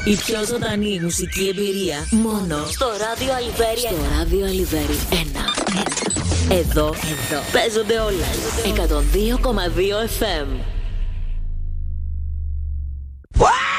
Η πιο ζωντανή μουσική εμπειρία μόνο στο ράδιο Αλιβέρι. Στο ράδιο Αλιβέρι 1. Εδώ παίζονται όλα. 102,2 FM.